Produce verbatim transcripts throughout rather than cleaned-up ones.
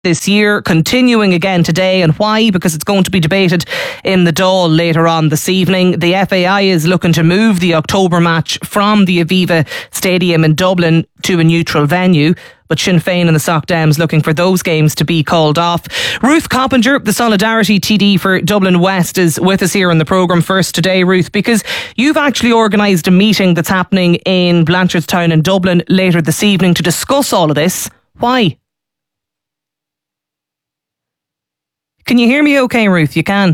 this year, continuing again today. And why? Because it's going to be debated in the Dáil later on this evening. The F A I is looking to move the October match from the Aviva Stadium in Dublin to a neutral venue, but Sinn Féin and the Soc Dems looking for those games to be called off. Ruth Coppinger, the Solidarity T D for Dublin West, is with us here on the programme first today, Ruth, because you've actually organised a meeting that's happening in Blanchardstown in Dublin later this evening to discuss all of this. Why? Can you hear me okay, Ruth? You can.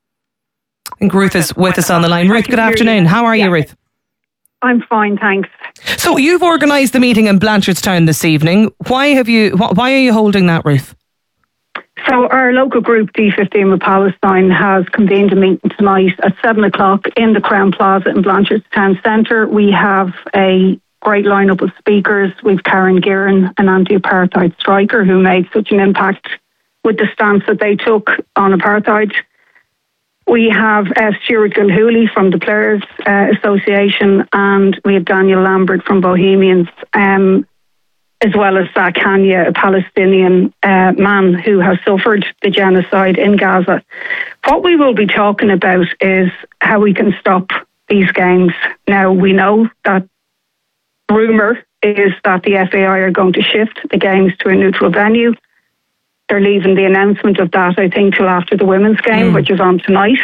I think Ruth is with us on the line. Ruth, good afternoon. How are you, Ruth? I'm fine, thanks. So you've organised the meeting in Blanchardstown this evening. Why have you? Why are you holding that, Ruth? So our local group, D fifteen with Palestine, has convened a meeting tonight at seven o'clock in the Crown Plaza in Blanchardstown Centre. We have a great lineup of speakers. We've Karen Gearan, an anti-apartheid striker who made such an impact with the stance that they took on apartheid. We have uh, Stuart Gilhooly from the Players uh, Association, and we have Daniel Lambert from Bohemians, um, as well as Zach Hanya, a Palestinian uh, man who has suffered the genocide in Gaza. What we will be talking about is how we can stop these games. Now, we know that rumour is that the F A I are going to shift the games to a neutral venue. They're leaving the announcement of that, I think, till after the women's game, mm. which is on tonight.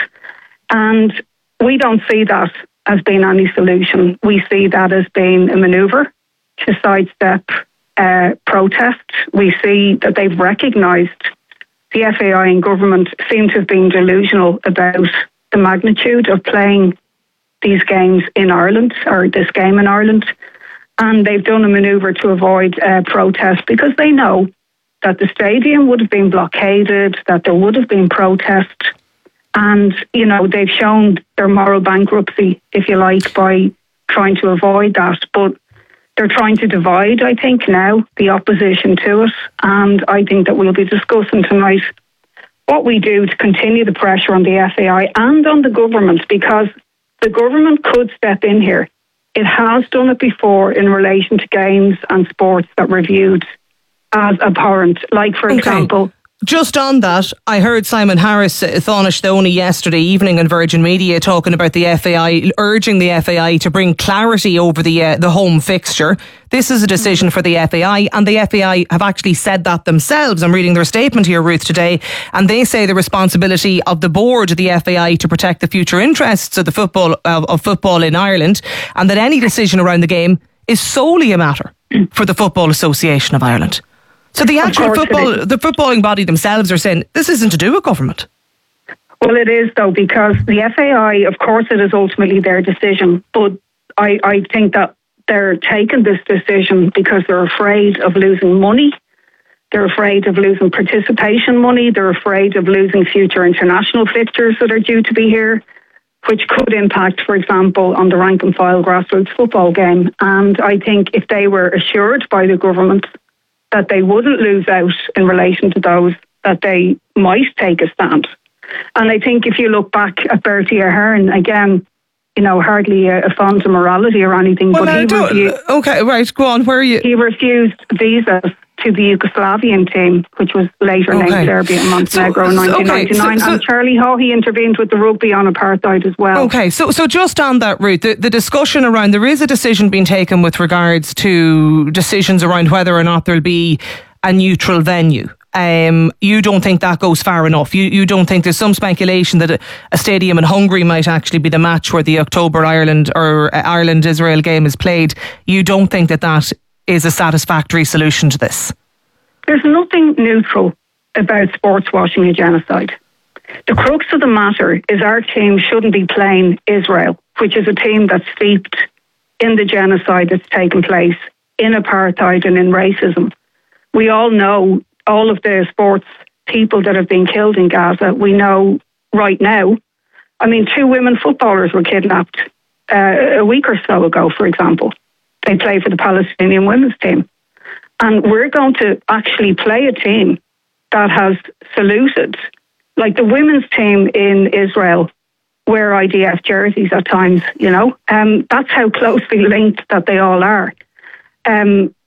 And we don't see that as being any solution. We see that as being a manoeuvre to sidestep uh, protest. We see that they've recognised the F A I and government seem to have been delusional about the magnitude of playing these games in Ireland, or this game in Ireland. And they've done a manoeuvre to avoid uh, protest because they know that the stadium would have been blockaded, that there would have been protest. And, you know, they've shown their moral bankruptcy, if you like, by trying to avoid that. But they're trying to divide, I think, now, the opposition to it. And I think that we'll be discussing tonight what we do to continue the pressure on the F A I and on the government, because the government could step in here. It has done it before in relation to games and sports that were viewed as abhorrent. Like, for okay. example... Just on that, I heard Simon Harris, uh, Tánaiste Dhónaí yesterday evening on Virgin Media talking about the F A I, urging the F A I to bring clarity over the uh, the home fixture. This is a decision for the F A I, and the F A I have actually said that themselves. I'm reading their statement here, Ruth, today, and they say the responsibility of the board of the F A I to protect the future interests of the football of, of football in Ireland, and that any decision around the game is solely a matter for the Football Association of Ireland. So the actual football, the footballing body themselves are saying this isn't to do with government. Well, it is, though, because the F A I, of course, it is ultimately their decision. But I, I think that they're taking this decision because they're afraid of losing money. They're afraid of losing participation money. They're afraid of losing future international fixtures that are due to be here, which could impact, for example, on the rank and file grassroots football game. And I think if they were assured by the government that they wouldn't lose out in relation to those, that they might take a stand. And I think if you look back at Bertie Ahern, again, you know, hardly a, a fond of morality or anything, well, but he refused, okay, right, go on, where are you? He refused visas to the Yugoslavian team, which was later okay. named Serbia and Montenegro so, in nineteen ninety-nine. Okay, so, so, and Charlie Haughey intervened with the rugby on apartheid as well. Okay, so so just on that route, the, the discussion around, there is a decision being taken with regards to decisions around whether or not there'll be a neutral venue. Um, you don't think that goes far enough? You you don't think there's some speculation that a, a stadium in Hungary might actually be the match where the October Ireland or Ireland-Israel game is played? You don't think that that is a satisfactory solution to this? There's nothing neutral about sports washing a genocide. The crux of the matter is our team shouldn't be playing Israel, which is a team that's steeped in the genocide that's taken place, in apartheid and in racism. We all know all of the sports people that have been killed in Gaza. We know right now, I mean, two women footballers were kidnapped uh, a week or so ago, for example. They play for the Palestinian women's team. And we're going to actually play a team that has saluted, like the women's team in Israel wear I D F jerseys at times, you know. Um, that's how closely linked that they all are. Um,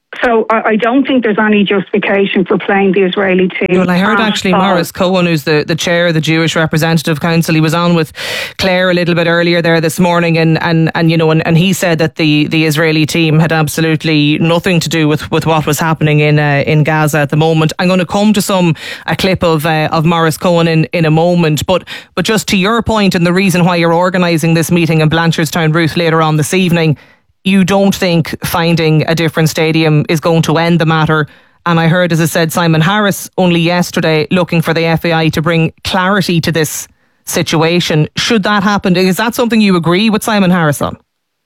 So I, I don't think there's any justification for playing the Israeli team. Well, I heard actually Maurice Cohen, who's the, the chair of the Jewish Representative Council, he was on with Claire a little bit earlier there this morning, and, and, and you know, and, and he said that the, the Israeli team had absolutely nothing to do with, with what was happening in uh, in Gaza at the moment. I'm going to come to some a clip of uh, of Maurice Cohen in, in a moment, but but just to your point and the reason why you're organising this meeting in Blanchardstown, Ruth, later on this evening, you don't think finding a different stadium is going to end the matter. And I heard, as I said, Simon Harris only yesterday looking for the F A I to bring clarity to this situation. Should that happen, is that something you agree with Simon Harris on?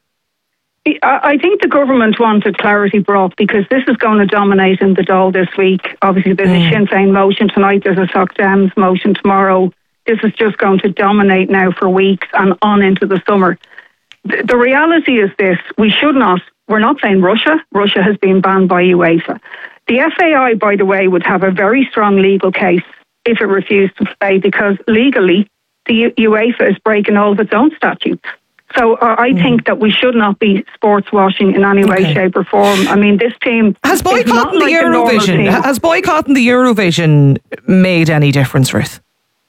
I think the government wanted clarity brought because this is going to dominate in the Dáil this week. Obviously, there's mm. a Sinn Féin motion tonight, there's a Soc Dems motion tomorrow. This is just going to dominate now for weeks and on into the summer. The reality is this, we should not, we're not playing Russia. Russia has been banned by UEFA. The F A I, by the way, would have a very strong legal case if it refused to play because legally the UEFA is breaking all of its own statutes. So uh, I mm. think that we should not be sports washing in any way, okay. shape or form. I mean, this team... Has boycotting the like Eurovision, has boycotting the Eurovision made any difference, Ruth?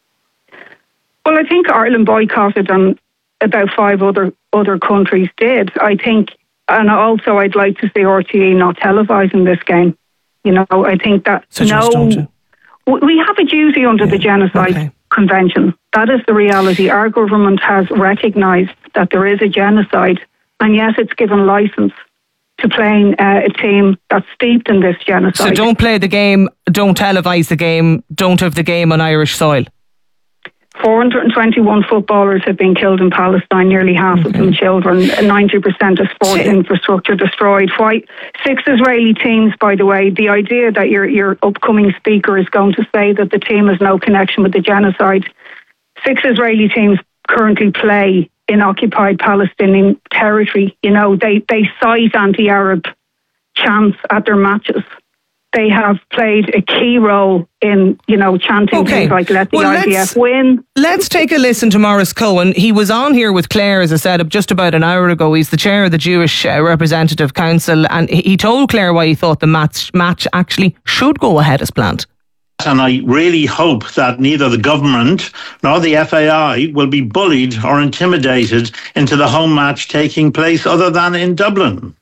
Well, I think Ireland boycotted and about five other other countries did. I think, and also I'd like to see R T E not televising this game. You know, I think that so no, we have a duty under yeah. the Genocide okay. Convention. That is the reality. Our government has recognised that there is a genocide, and yes, it's given licence to playing uh, a team that's steeped in this genocide. So don't play the game, don't televise the game, don't have the game on Irish soil. four hundred twenty-one footballers have been killed in Palestine, nearly half okay. of them children, ninety percent of sports infrastructure destroyed. Why? Six Israeli teams, by the way. The idea that your, your upcoming speaker is going to say that the team has no connection with the genocide. Six Israeli teams currently play in occupied Palestinian territory. You know, they, they cite anti-Arab chants at their matches. They have played a key role in, you know, chanting okay. things like let the well, I D F win. Let's take a listen to Maurice Cohen. He was on here with Claire, as I said, just about an hour ago. He's the chair of the Jewish uh, Representative Council, and he told Claire why he thought the match, match actually should go ahead as planned. And I really hope that neither the government nor the F A I will be bullied or intimidated into the home match taking place other than in Dublin.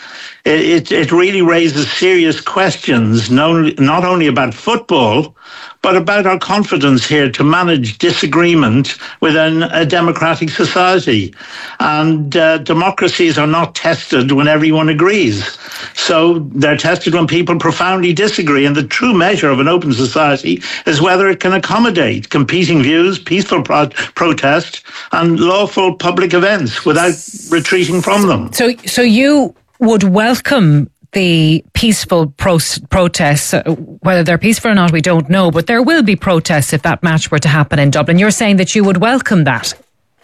It, it really raises serious questions, not only about football, but about our confidence here to manage disagreement within a democratic society. And uh, democracies are not tested when everyone agrees. So they're tested when people profoundly disagree. And the true measure of an open society is whether it can accommodate competing views, peaceful pro- protest, and lawful public events without retreating from them. So, so you would welcome the peaceful pro- protests, whether they're peaceful or not, we don't know, but there will be protests if that match were to happen in Dublin. You're saying that you would welcome that?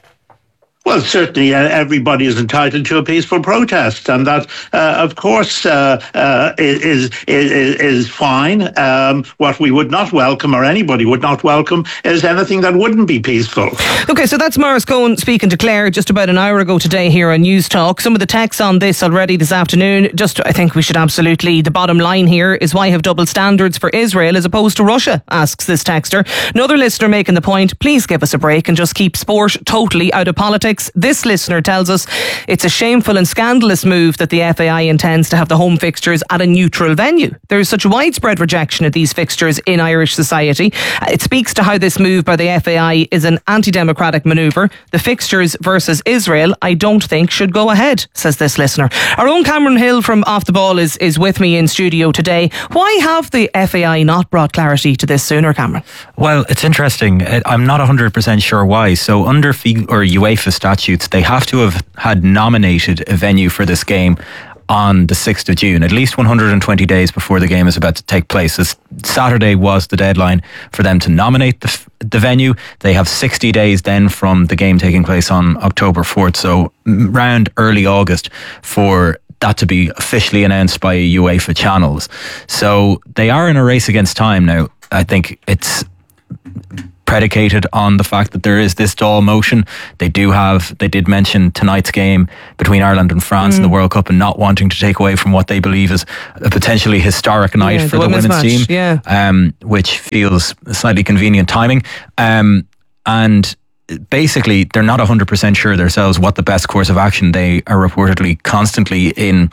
Well, certainly uh, everybody is entitled to a peaceful protest, and that, uh, of course, uh, uh, is, is is fine. Um, what we would not welcome, or anybody would not welcome, is anything that wouldn't be peaceful. Okay, so that's Maurice Cohen speaking to Claire just about an hour ago today here on News Talk. Some of the texts on this already this afternoon. Just, I think we should absolutely, the bottom line here is why have double standards for Israel as opposed to Russia, asks this texter. Another listener making the point, please give us a break and just keep sport totally out of politics. This listener tells us it's a shameful and scandalous move that the F A I intends to have the home fixtures at a neutral venue. There is such widespread rejection of these fixtures in Irish society. It speaks to how this move by the F A I is an anti-democratic manoeuvre. The fixtures versus Israel, I don't think should go ahead, says this listener. Our own Cameron Hill from Off the Ball is, is with me in studio today. Why have the F A I not brought clarity to this sooner, Cameron? Well, it's interesting. I'm not one hundred percent sure why. So under F I G or UEFA statutes, they have to have had nominated a venue for this game on the sixth of June, at least one hundred twenty days before the game is about to take place. This Saturday was the deadline for them to nominate the, the venue. They have sixty days then from the game taking place on October fourth, so around early August for that to be officially announced by UEFA channels. So they are in a race against time now. I think it's predicated on the fact that there is this Dáil motion. They do have, they did mention tonight's game between Ireland and France mm. in the World Cup and not wanting to take away from what they believe is a potentially historic night yeah, for the the women's, women's team, yeah. um, which feels slightly convenient timing. Um, and basically, they're not one hundred percent sure themselves what the best course of action. They are reportedly constantly in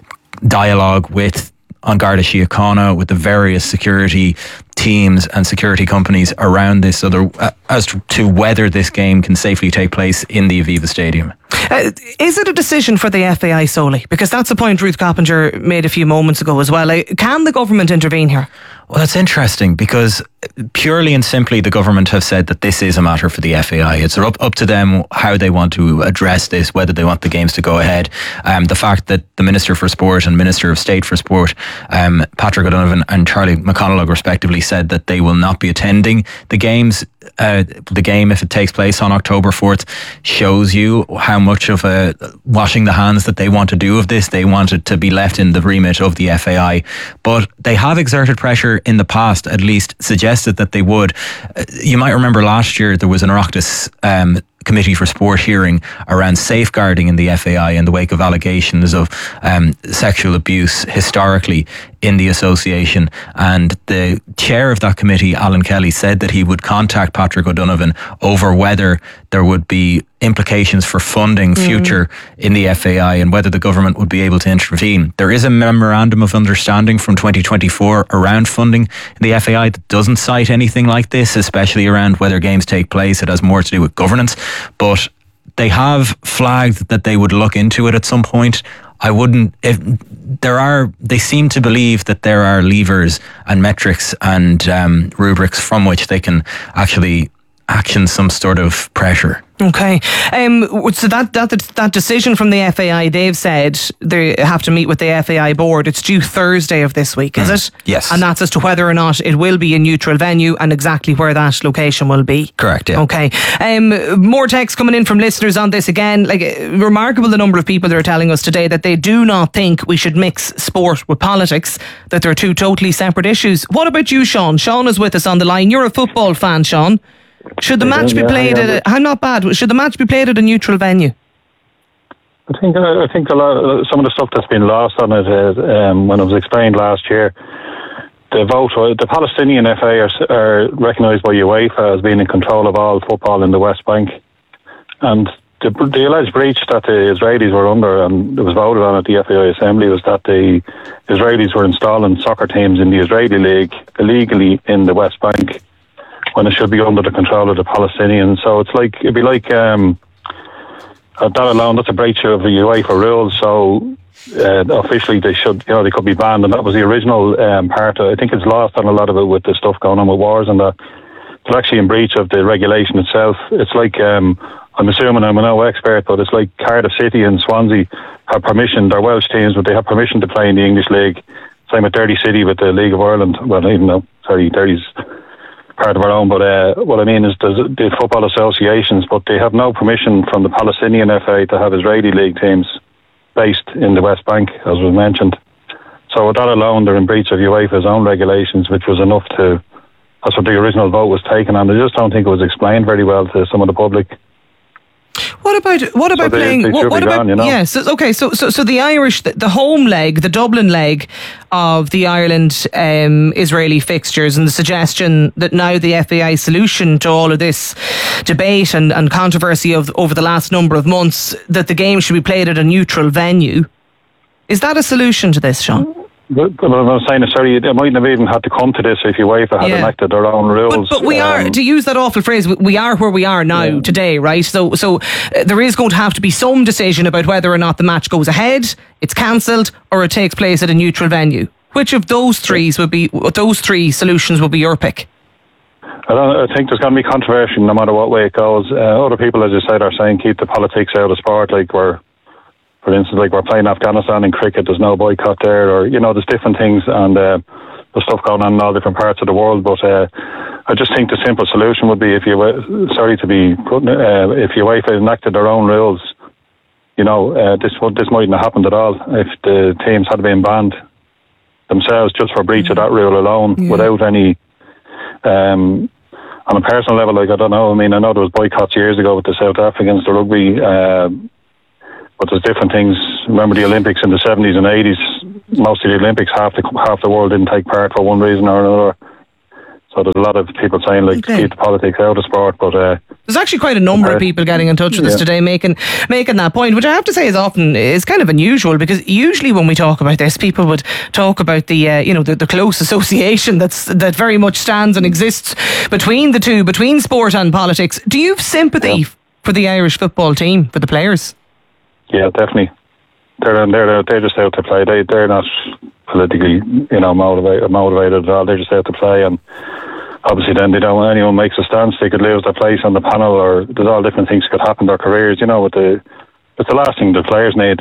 dialogue with An Garda Síochána, with the various security teams and security companies around this, so there, uh, as to whether this game can safely take place in the Aviva Stadium. Uh, is it a decision for the F A I solely? Because that's a point Ruth Coppinger made a few moments ago as well. Uh, can the government intervene here? Well, that's interesting, because purely and simply the government have said that this is a matter for the F A I. It's up, up to them how they want to address this, whether they want the games to go ahead. Um, the fact that the Minister for Sport and Minister of State for Sport, um, Patrick O'Donovan and Charlie McConalogue respectively, said that they will not be attending the games. Uh, the game, if it takes place on October fourth, shows you how much of a washing the hands that they want to do of this. They want it to be left in the remit of the F A I, but they have exerted pressure in the past, at least suggested that they would. Uh, you might remember last year there was an Oireachtas um, Committee for Sport hearing around safeguarding in the F A I in the wake of allegations of um, sexual abuse historically in the association, and the chair of that committee, Alan Kelly, said that he would contact Patrick O'Donovan over whether there would be implications for funding future mm. in the F A I and whether the government would be able to intervene. There is a memorandum of understanding from twenty twenty-four around funding in the F A I that doesn't cite anything like this, especially around whether games take place. It has more to do with governance, but they have flagged that they would look into it at some point. I wouldn't, if there are, they seem to believe that there are levers and metrics and um, rubrics from which they can actually action some sort of pressure. Okay, um, so that, that that decision from the F A I, they've said they have to meet with the F A I board. It's due Thursday of this week, is mm. it? Yes. And that's as to whether or not it will be a neutral venue and exactly where that location will be. Correct, yeah. Okay. Um, more texts coming in from listeners on this again. Like, remarkable the number of people that are telling us today that they do not think we should mix sport with politics, that they're two totally separate issues. What about you, Sean? Sean is with us on the line. You're a football fan, Sean. Should the match be played at a, I'm not bad, should the match be played at a neutral venue? I think I think a lot, some of the stuff that's been lost on it uh, um, when it was explained last year, the vote, the Palestinian F A are, are recognised by UEFA as being in control of all football in the West Bank, and the, the alleged breach that the Israelis were under, and it was voted on at the F A I Assembly, was that the Israelis were installing soccer teams in the Israeli League illegally in the West Bank, when it should be under the control of the Palestinians. So it's like, it'd be like, um, uh, that alone, that's a breach of the UEFA rules. So uh, officially they should, you know, they could be banned. And that was the original um, part. I think it's lost on a lot of it with the stuff going on with wars and that. It's actually in breach of the regulation itself. It's like, um, I'm assuming I'm no expert, but it's like Cardiff City and Swansea have permission, they're Welsh teams, but they have permission to play in the English League. Same with Derry City with the League of Ireland. Well, even though, sorry, Derry's part of our own, but uh, what I mean is the, the football associations, but they have no permission from the Palestinian F A to have Israeli league teams based in the West Bank, as was mentioned. So with that alone, they're in breach of UEFA's own regulations, which was enough to, that's what the original vote was taken on. I just don't think it was explained very well to some of the public. What about what about so they, playing? they what, what about gone, you know? yes? Yeah, so, okay, so so so the Irish, the, the home leg, the Dublin leg of the Ireland um, Israeli fixtures, and the suggestion that now the F A I solution to all of this debate and, and controversy of over the last number of months, that the game should be played at a neutral venue. Is that a solution to this, Sean? But, but I'm saying, sorry, they mightn't have even had to come to this if UEFA had yeah. enacted their own rules. But, but we um, are, to use that awful phrase, we are where we are now yeah. today, right? So, so uh, there is going to have to be some decision about whether or not the match goes ahead, it's cancelled, or it takes place at a neutral venue. Which of those three would be those three solutions would be your pick? I don't. I think there's going to be controversy no matter what way it goes. Uh, other people, as you said, are saying keep the politics out of sport, like we're. For instance, like we're playing Afghanistan in cricket, there's no boycott there, or, you know, there's different things, and uh, there's stuff going on in all different parts of the world. But uh, I just think the simple solution would be if you, sorry to be, uh, if UEFA enacted their own rules, you know, uh, this this mightn't have happened at all if the teams had been banned themselves just for breach of that rule alone, yeah. without any, um, on a personal level, like, I don't know, I mean, I know there was boycotts years ago with the South Africans, the rugby, uh, but there's different things. Remember the Olympics in the seventies and eighties, most of the Olympics, half the, half the world didn't take part for one reason or another. So there's a lot of people saying, like, okay, keep the politics out of sport, but uh, there's actually quite a number uh, of people getting in touch with yeah. us today making making that point, which I have to say is often is kind of unusual, because usually when we talk about this, people would talk about the uh, you know the, the close association that's that very much stands and exists between the two, between sport and politics. Do you have sympathy yeah. for the Irish football team, for the players? Yeah, definitely. They're they're they're just out to play. They they're not politically, you know, motivated motivated at all. They're just out to play, and obviously then they don't want anyone makes a stance, they could lose their place on the panel, or there's all different things could happen in their careers, you know. With the it's the last thing the players need.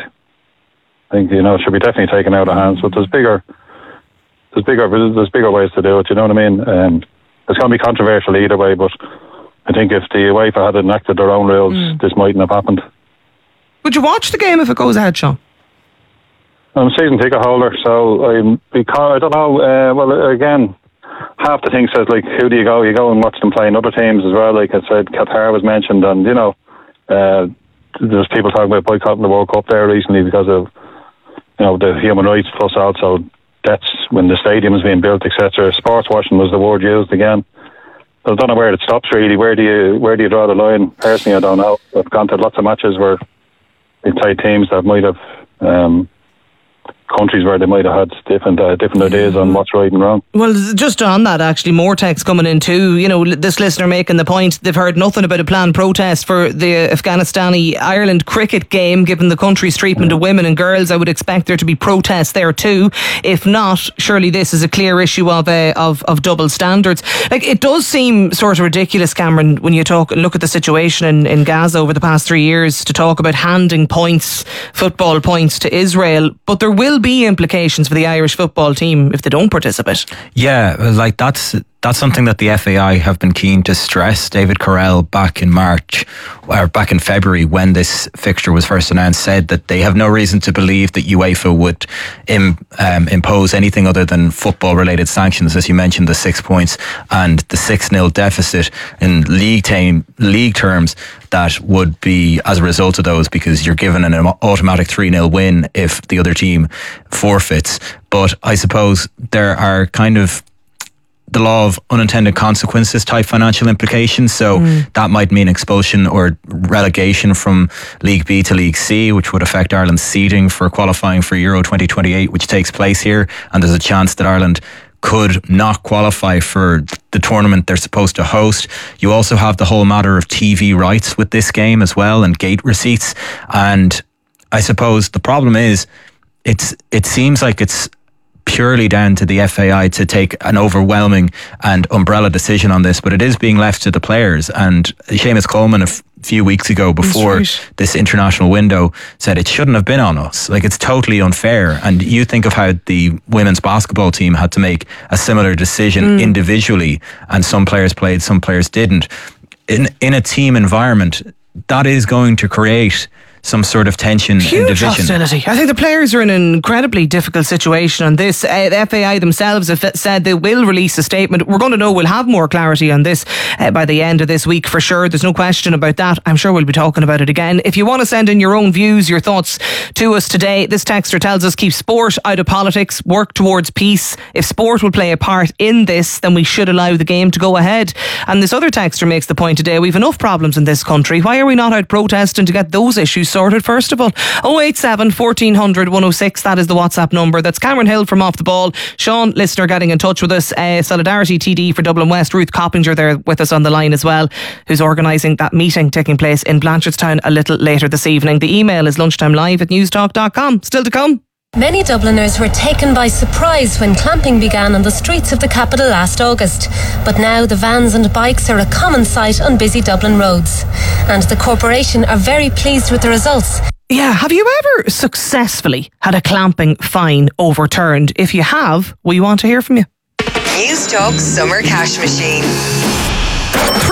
I think, you know, it should be definitely taken out of hands, but there's bigger there's bigger there's bigger ways to do it, you know what I mean? Um, it's going to be controversial either way, but I think if the UEFA had enacted their own rules, mm. this mightn't have happened. Would you watch the game if it goes ahead, Sean? I'm a season ticket holder, so I'm, because, I don't know, uh, well, again, half the thing says, like, who do you go? You go and watch them playing other teams as well. Like I said, Qatar was mentioned, and, you know, uh, there's people talking about boycotting the World Cup there recently because of, you know, the human rights, plus also deaths when the stadium is being built, et cetera. Sports washing was the word used again. So I don't know where it stops, really. Where do you where do you draw the line? Personally, I don't know. I've gone to lots of matches where they played teams that might have um, countries where they might have had different uh, different ideas on what's right and wrong. Well, just on that, actually, more text coming in too. You know, this listener making the point, they've heard nothing about a planned protest for the Afghanistani-Ireland cricket game. Given the country's treatment yeah. of women and girls, I would expect there to be protests there too. If not, surely this is a clear issue of uh, of, of double standards. Like, it does seem sort of ridiculous, Cameron, when you talk look at the situation in, in Gaza over the past three years, to talk about handing points, football points, to Israel. But there will be implications for the Irish football team if they don't participate. Yeah, like that's that's something that the F A I have been keen to stress. David Correll, back in March or back in February when this fixture was first announced, said that they have no reason to believe that UEFA would im, um, impose anything other than football related sanctions, as you mentioned, the six points and the six nil deficit in league team league terms that would be as a result of those, because you're given an automatic three nil win if the other team forfeits. But I suppose there are kind of the law of unintended consequences type financial implications. So mm. that might mean expulsion or relegation from League B to League C, which would affect Ireland's seeding for qualifying for Euro twenty twenty-eight, which takes place here. And there's a chance that Ireland could not qualify for the tournament they're supposed to host. You also have the whole matter of T V rights with this game as well, and gate receipts. And I suppose the problem is it's it seems like it's purely down to the F A I to take an overwhelming and umbrella decision on this, but it is being left to the players. And Seamus Coleman a f- few weeks ago, before right. this international window, said it shouldn't have been on us. Like, it's totally unfair. And you think of how the women's basketball team had to make a similar decision mm. individually, and some players played, some players didn't. In in a team environment, that is going to create some sort of tension Huge and division. Hostility. I think the players are in an incredibly difficult situation on this. Uh, the F A I themselves have said they will release a statement. We're going to know, we'll have more clarity on this uh, by the end of this week for sure. There's no question about that. I'm sure we'll be talking about it again. If you want to send in your own views, your thoughts to us today, this texter tells us, keep sport out of politics, work towards peace. If sport will play a part in this, then we should allow the game to go ahead. And this other texter makes the point today, we've enough problems in this country. Why are we not out protesting to get those issues sorted first of all? oh eight seven, fourteen hundred, one oh six, that is the WhatsApp number. That's Cameron Hill from Off the Ball. Sean, listener, getting in touch with us. uh, Solidarity T D for Dublin West, Ruth Coppinger there with us on the line as well, who's organising that meeting taking place in Blanchardstown a little later this evening. The email is lunchtimelive at newstalk dot com. Still to come. Many Dubliners were taken by surprise when clamping began on the streets of the capital last August. But now the vans and bikes are a common sight on busy Dublin roads. And the corporation are very pleased with the results. Yeah, have you ever successfully had a clamping fine overturned? If you have, we want to hear from you. Newstalk Summer Cash Machine. three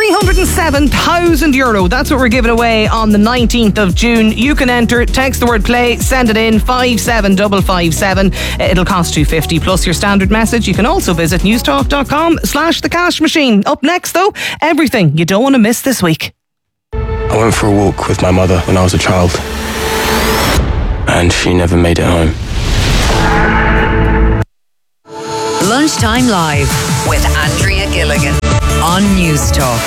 three hundred seven thousand euro. That's what we're giving away on the nineteenth of June. You can enter, text the word play, send it in five seven five five seven. It'll cost two fifty plus your standard message. You can also visit newstalk.com slash the cash machine. Up next though, everything you don't want to miss this week. I went for a walk with my mother when I was a child, and she never made it home. Lunchtime Live with Andrea Gilligan on News Talk.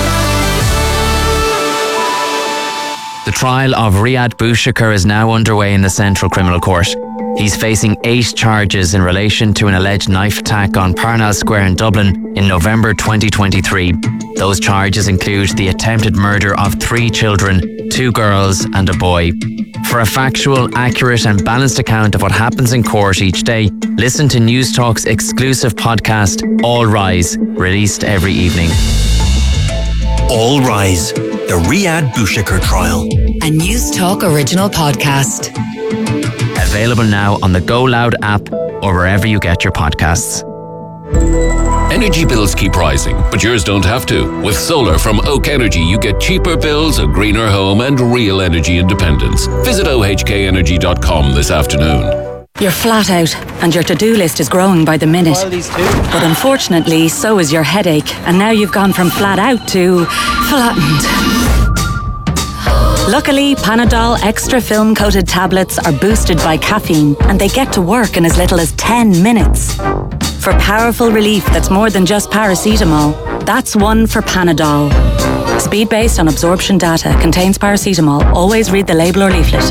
The trial of Riyad Bouchakar is now underway in the Central Criminal Court. He's facing eight charges in relation to an alleged knife attack on Parnell Square in Dublin in November twenty twenty-three. Those charges include the attempted murder of three children, two girls and a boy. For a factual, accurate and balanced account of what happens in court each day, listen to News Talk's exclusive podcast, All Rise, released every evening. All Rise, the Riyad Bouchakar trial. A News Talk original podcast. Available now on the Go Loud app or wherever you get your podcasts. Energy bills keep rising, but yours don't have to. With solar from Oak Energy, you get cheaper bills, a greener home, and real energy independence. Visit O H K energy dot com this afternoon. You're flat out, and your to-do list is growing by the minute. But unfortunately, so is your headache, and now you've gone from flat out to flattened. Luckily, Panadol Extra Film Coated tablets are boosted by caffeine, and they get to work in as little as ten minutes. For powerful relief that's more than just paracetamol, that's one for Panadol. Speed based on absorption data, contains paracetamol. Always read the label or leaflet.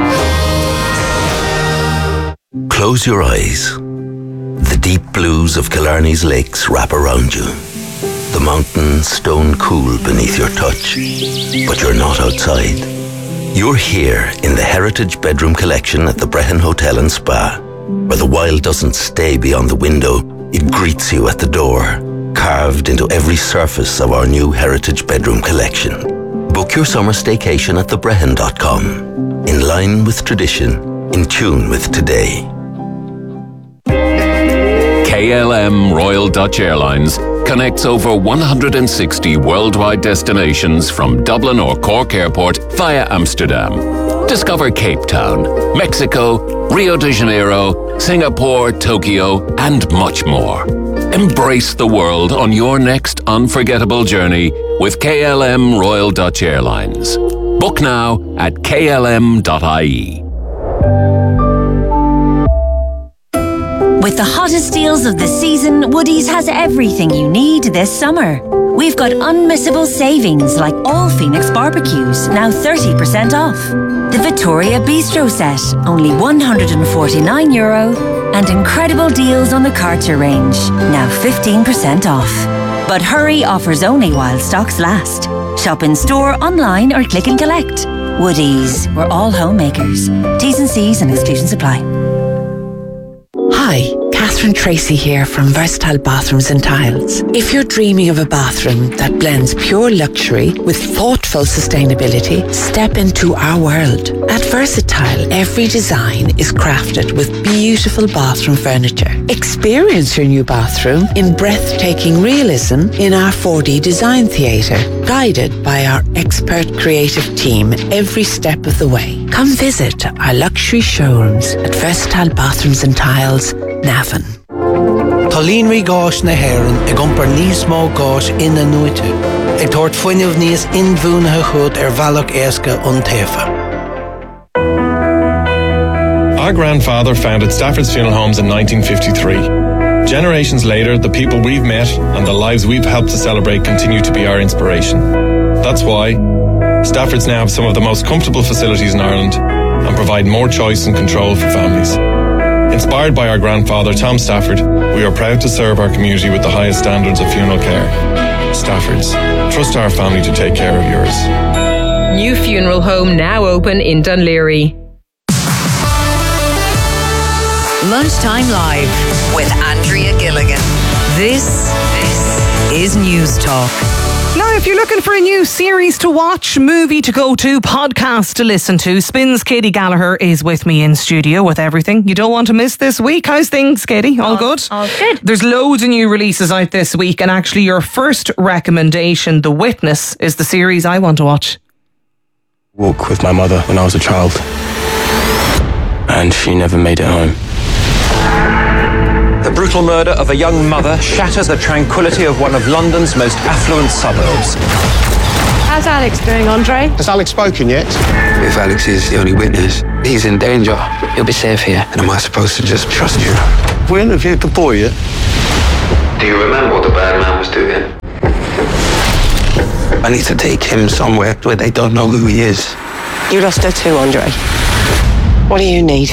Close your eyes. The deep blues of Killarney's lakes wrap around you. The mountains stone cool beneath your touch. But you're not outside. You're here in the Heritage Bedroom Collection at the Brehon Hotel and Spa, where the wild doesn't stay beyond the window, it greets you at the door, carved into every surface of our new Heritage Bedroom Collection. Book your summer staycation at the brehon dot com. In line with tradition, in tune with today. K L M Royal Dutch Airlines connects over one hundred sixty worldwide destinations from Dublin or Cork Airport via Amsterdam. Discover Cape Town, Mexico, Rio de Janeiro, Singapore, Tokyo, and much more. Embrace the world on your next unforgettable journey with K L M Royal Dutch Airlines. Book now at k l m dot i e. With the hottest deals of the season, Woodies has everything you need this summer. We've got unmissable savings like all Phoenix barbecues, now thirty percent off. The Victoria Bistro set, only one hundred forty-nine euro. And incredible deals on the Karcher range, now fifteen percent off. But hurry, offers only while stocks last. Shop in store, online or click and collect. Woodies, we're all homemakers. T's and C's and exclusions apply. Hi, Catherine Tracy here from Versatile Bathrooms and Tiles. If you're dreaming of a bathroom that blends pure luxury with thoughtful sustainability, step into our world. At Versatile, every design is crafted with beautiful bathroom furniture. Experience your new bathroom in breathtaking realism in our four D design theatre, guided by our expert creative team every step of the way. Come visit our luxury showrooms at Versatile Bathrooms and Tiles, Navan. Tolín rí gáis na hÉireann ag iompar níos mó gáis ina nuite, ag tabhairt fuinneamh níos inmhúnathe chud ar bhealach éasca ón taofa. Our grandfather founded Stafford's Funeral Homes in nineteen fifty-three. Generations later, the people we've met and the lives we've helped to celebrate continue to be our inspiration. That's why Stafford's now have some of the most comfortable facilities in Ireland and provide more choice and control for families. Inspired by our grandfather, Tom Stafford, we are proud to serve our community with the highest standards of funeral care. Stafford's. Trust our family to take care of yours. New funeral home now open in Dunleary. Lunchtime Live with Andrea Gilligan. This, this is News Talk. Now, if you're looking for a new series to watch, movie to go to, podcast to listen to, Spin's Katie Gallagher is with me in studio with everything you don't want to miss this week. How's things, Katie? All, all good? All good. There's loads of new releases out this week, and actually your first recommendation, The Witness, is the series I want to watch. Walk with my mother when I was a child, and she never made it home. The brutal murder of a young mother shatters the tranquility of one of London's most affluent suburbs. How's Alex doing, Andre? Has Alex spoken yet? If Alex is the only witness, he's in danger. He'll be safe here. And am I supposed to just trust you? We interviewed the boy yet? Do you remember what the bad man was doing? I need to take him somewhere where they don't know who he is. You lost her too, Andre. What do you need?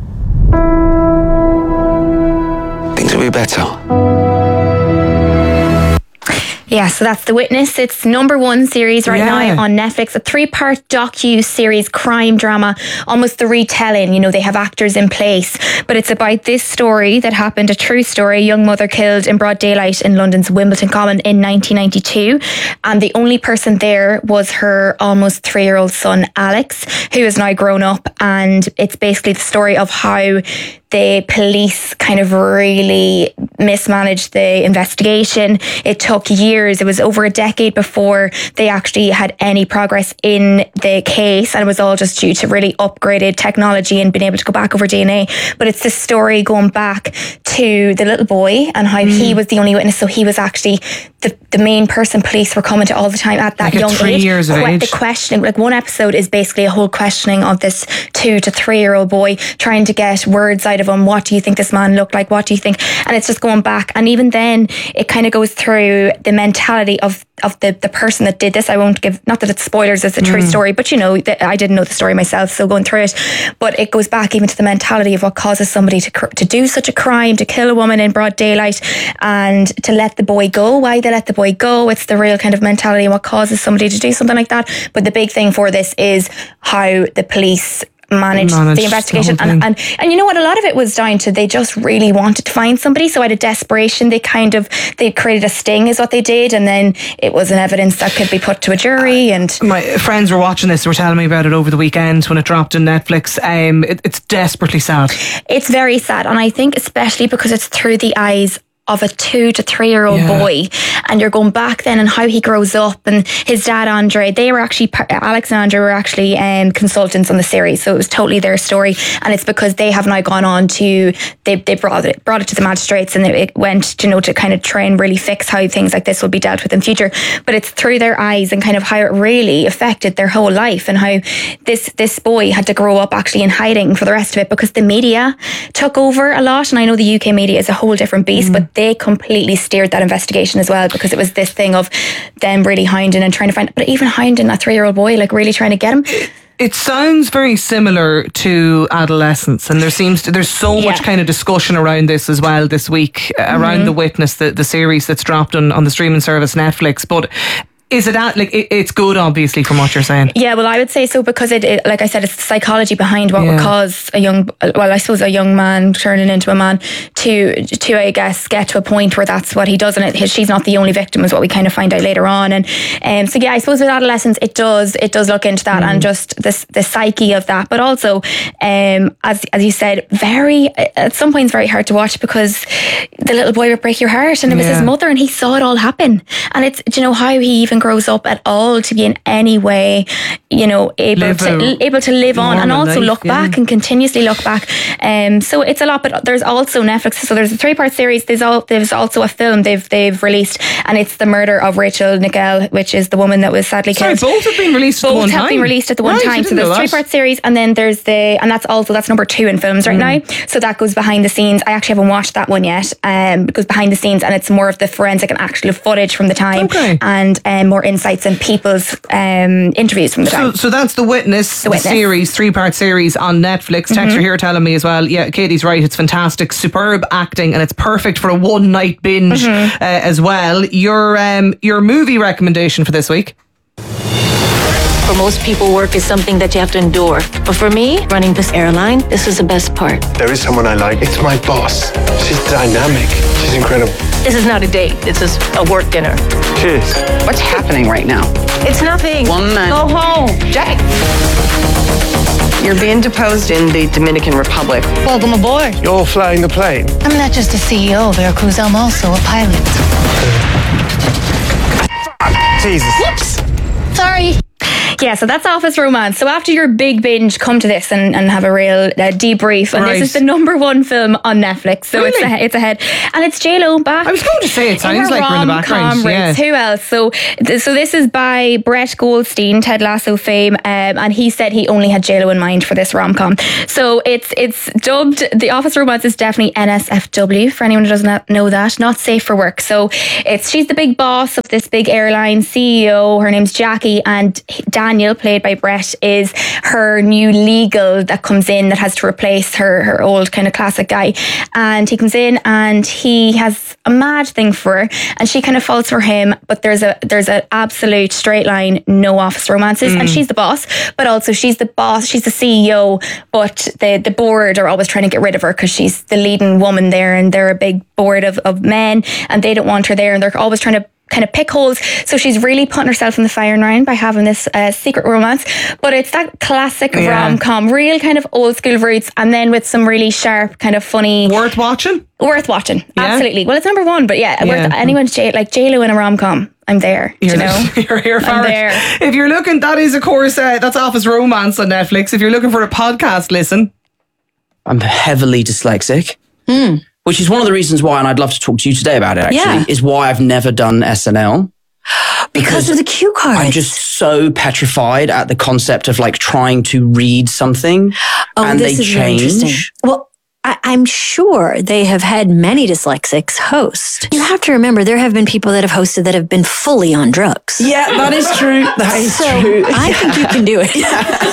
Things will be better. Yeah, so that's The Witness. It's number one series right Yeah. now on Netflix. A three-part docu-series crime drama, almost the retelling. You know, they have actors in place. But it's about this story that happened, a true story. A young mother killed in broad daylight in London's Wimbledon Common in nineteen ninety-two. And the only person there was her almost three-year-old son, Alex, who is now grown up. And it's basically the story of how the police kind of really mismanaged the investigation. It took years. It was over a decade before they actually had any progress in the case, and it was all just due to really upgraded technology and being able to go back over D N A. But it's the story going back to the little boy and how mm. he was the only witness. So he was actually the, the main person police were coming to all the time at that like young three age. years of que- age. The questioning, like one episode is basically a whole questioning of this two to three year old boy, trying to get words out of him. What do you think this man looked like? What do you think? And it's just going back. And even then, it kind of goes through the mentality of of the, the person that did this. I won't give, not that it's spoilers, it's a true mm. story, but you know, the, I didn't know the story myself, so going through it. But it goes back even to the mentality of what causes somebody to to do such a crime, to kill a woman in broad daylight, and to let the boy go. Why they let the boy go? It's the real kind of mentality of what causes somebody to do something like that. But the big thing for this is how the police managed, managed the investigation the and, and and you know what, a lot of it was down to they just really wanted to find somebody, so out of desperation they kind of they created a sting is what they did, and then it was an evidence that could be put to a jury. And my friends were watching this, were telling me about it over the weekend when it dropped on Netflix. Um, it, it's desperately sad. It's very sad, and I think especially because it's through the eyes of a two to three year old yeah. boy, and you're going back then and how he grows up, and his dad Andre, they were actually Alex and Andre were actually um, consultants on the series, so it was totally their story. And it's because they have now gone on to they they brought it brought it to the magistrates, and it went to, you know, to kind of try and really fix how things like this will be dealt with in future. But it's through their eyes and kind of how it really affected their whole life, and how this this boy had to grow up actually in hiding for the rest of it because the media took over a lot. And I know the U K media is a whole different beast, mm. but they completely steered that investigation as well, because it was this thing of them really hounding and trying to find, but even hounding that three-year-old boy, like really trying to get him. It sounds very similar to adolescence, and there seems to, there's so yeah. much kind of discussion around this as well this week, uh, around mm-hmm. The Witness, the, the series that's dropped on, on the streaming service Netflix. But is it at, like it, it's good, obviously, from what you're saying? Yeah, well, I would say so, because it, it like I said, it's the psychology behind what yeah. would cause a young, well, I suppose a young man turning into a man to, to I guess, get to a point where that's what he does, and it, she's not the only victim, is what we kind of find out later on. And um, so yeah, I suppose with adolescence, it does it does look into that mm. and just this the psyche of that, but also, um, as as you said, very at some points very hard to watch, because the little boy would break your heart, and it was yeah. his mother, and he saw it all happen. And it's, do you know how he even grows up at all to be in any way, you know, able live to able to live on and also life, look yeah. back and continuously look back. Um, so it's a lot, but there's also Netflix. So there's a three part series. There's all there's also a film they've they've released, and it's the murder of Rachel Nichelle, which is the woman that was sadly Sorry, killed. both have been released both at the one have time. been released at the one right, time. So there's a three part series, and then there's the and that's also that's number two in films right mm. now. So that goes behind the scenes. I actually haven't watched that one yet. Um, it goes behind the scenes, and it's more of the forensic and actual footage from the time, okay. and um, more insights and people's um, interviews from the time. So, so that's The Witness, the, Witness. the series, three-part series on Netflix. Mm-hmm. Texture here telling me as well, yeah, Katie's right, it's fantastic, superb acting, and it's perfect for a one-night binge mm-hmm. uh, as well. Your um, your movie recommendation for this week? For most people, work is something that you have to endure. But for me, running this airline, this is the best part. There is someone I like. It's my boss. She's dynamic. She's incredible. This is not a date. This is a work dinner. Cheers. What's happening right now? It's nothing. One man. Go home. Jack. You're being deposed in the Dominican Republic. Welcome aboard. You're flying the plane. I'm not just a C E O of Veracruz, I'm also a pilot. Jesus. Whoops. Sorry. Yeah, so that's Office Romance. So after your big binge, come to this and, and have a real uh, debrief. And Right. this is the number one film on Netflix. So it's, Really? a, it's ahead. And it's J-Lo back. I was going to say, it sounds like we're in the background. Yeah. Who else? So, th- so this is by Brett Goldstein, Ted Lasso fame. Um, and he said he only had J-Lo in mind for this rom-com. So it's it's dubbed, the Office Romance is definitely N S F W, for anyone who does not know that. Not safe for work. So it's she's the big boss of this big airline, C E O. Her name's Jackie. And Daniel, played by Brett, is her new legal that comes in that has to replace her, her old kind of classic guy. And he comes in and he has a mad thing for her and she kind of falls for him, but there's a there's an absolute straight line, no office romances. Mm. And she's the boss, but also she's the boss, she's the C E O, but the, the board are always trying to get rid of her because she's the leading woman there and they're a big board of, of men and they don't want her there and they're always trying to kind of pick holes. So she's really putting herself in the firing line by having this uh, secret romance. But it's that classic Yeah. rom-com, real kind of old school roots, and then with some really sharp, kind of funny. Worth watching? Worth watching. Yeah? Absolutely. Well, it's number one, but yeah, Yeah. worth anyone's J like J-Lo in a rom-com. I'm there. You're, you know? you're here for I'm it. there. If you're looking, that is, of course, uh, that's Office Romance on Netflix. If you're looking for a podcast, listen. I'm heavily dyslexic, Hmm. which is one of the reasons why, and I'd love to talk to you today about it, actually, Yeah. is why I've never done S N L. Because of the cue cards. I'm just so petrified at the concept of like trying to read something Oh, and this they is really interesting. change. Well, I, I'm sure they have had many dyslexics host. You have to remember there have been people that have hosted that have been fully on drugs. Yeah, that is true. That is so true. I Yeah. think you can do it.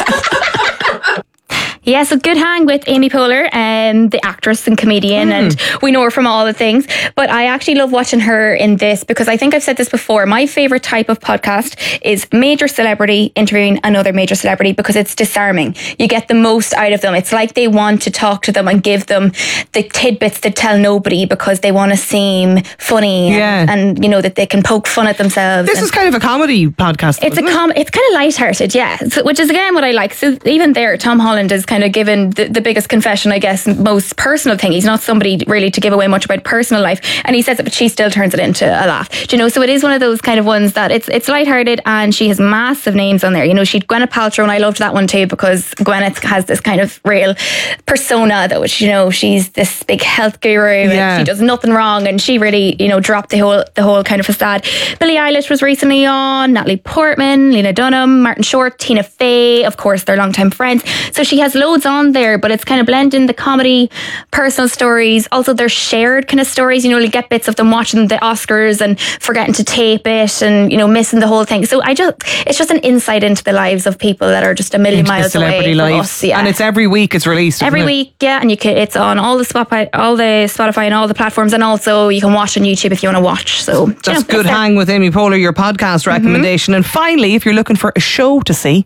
Yeah, so good hang with Amy Poehler, um, the actress and comedian, Mm. and we know her from all the things. But I actually love watching her in this because I think I've said this before. My favorite type of podcast is major celebrity interviewing another major celebrity because it's disarming. You get the most out of them. It's like they want to talk to them and give them the tidbits to tell nobody because they want to seem funny Yeah. and, and you know that they can poke fun at themselves. This and- is kind of a comedy podcast. it's a isn't it? com- it's kind of lighthearted, yeah. So, which is again what I like. So even there, Tom Holland is kind of given the, the biggest confession, I guess, most personal thing. He's not somebody really to give away much about personal life, and he says it, but she still turns it into a laugh. Do you know? So it is one of those kind of ones that it's it's lighthearted, and she has massive names on there. You know, she Gwyneth Paltrow, and I loved that one too because Gwyneth has this kind of real persona, though. Which, you know, she's this big health guru, Yeah. and she does nothing wrong, and she really, you know, dropped the whole the whole kind of facade. Billie Eilish was recently on, Natalie Portman, Lena Dunham, Martin Short, Tina Fey, of course, they're longtime friends. So she has loads on there, but it's kind of blending the comedy, personal stories. Also, they're shared kind of stories. You know, you get bits of them watching the Oscars and forgetting to tape it, and you know, missing the whole thing. So I just, it's just an insight into the lives of people that are just a million Into the miles celebrity away from lives. us. Yeah. And it's every week it's released. Every isn't it? week, yeah, and you can. It's on all the Spotify, all the Spotify, and all the platforms, and also you can watch on YouTube if you want to watch. So you That's know, good it's hang with Amy Poehler, your podcast Mm-hmm. recommendation. And finally, if you're looking for a show to see,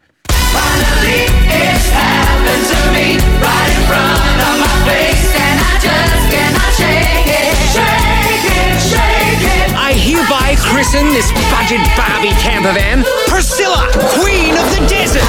I hereby christen this budget Barbie camper van Priscilla, Queen of the Desert.